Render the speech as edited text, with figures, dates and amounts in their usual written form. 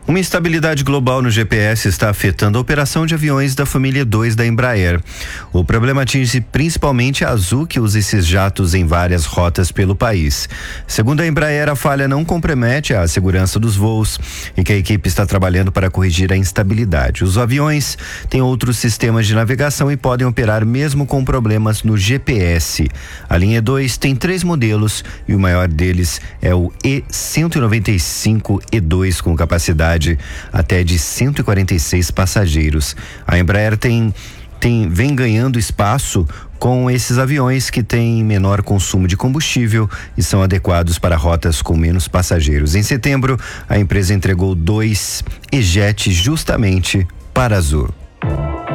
Uma instabilidade global no GPS está afetando a operação de aviões da família 2 da Embraer. O problema atinge principalmente a Azul, que usa esses jatos em várias rotas pelo país. Segundo a Embraer, a falha não compromete a segurança dos voos e que a equipe está trabalhando para corrigir a instabilidade. Os aviões têm outros sistemas de navegação e podem operar mesmo com problemas no GPS. A linha 2 tem 3 modelos e o maior deles é o E195-E2 com capacidade até de 146 passageiros. A Embraer vem ganhando espaço com esses aviões que têm menor consumo de combustível e são adequados para rotas com menos passageiros. Em setembro, a empresa entregou 2 E-Jet justamente para a Azul.